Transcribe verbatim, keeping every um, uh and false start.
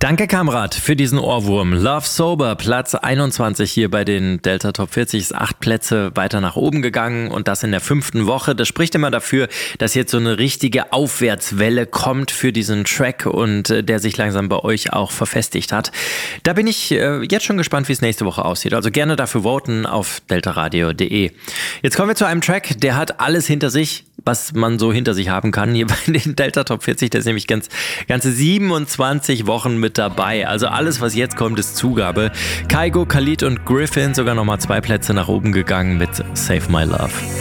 Danke Kamrat für diesen Ohrwurm. Love Sober, Platz einundzwanzig hier bei den Delta Top vierzig, ist acht Plätze weiter nach oben gegangen und das in der fünften Woche. Das spricht immer dafür, dass jetzt so eine richtige Aufwärtswelle kommt für diesen Track und äh, der sich langsam bei euch auch verfestigt hat. Da bin ich äh, jetzt schon gespannt, wie es nächste Woche aussieht. Also gerne dafür voten auf deltaradio punkt de. Jetzt kommen wir zu einem Track, der hat alles hinter sich, was man so hinter sich haben kann hier bei den Delta Top vierzig. Der ist nämlich ganz, ganze siebenundzwanzig Wochen mit dabei. Also alles, was jetzt kommt, ist Zugabe. Kygo, Khalid und Griffin sogar nochmal zwei Plätze nach oben gegangen mit Save My Love.